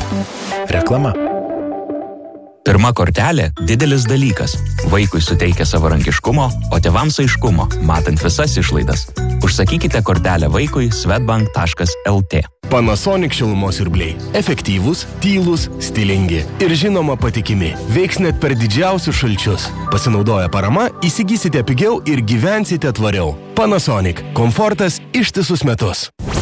Reklama. Pirma kortelė – didelis dalykas. Vaikui suteikia savarankiškumo, o tėvams aiškumo, matant visas išlaidas. Užsakykite kortelę vaikui swedbank.lt. Panasonic šilumos siurbliai. Efektyvūs, tylūs, stilingi ir žinoma patikimi. Veiks net per didžiausius šalčius. Pasinaudoję parama, įsigysite pigiau ir gyvensite tvariau. Panasonic. Komfortas ištisus metus.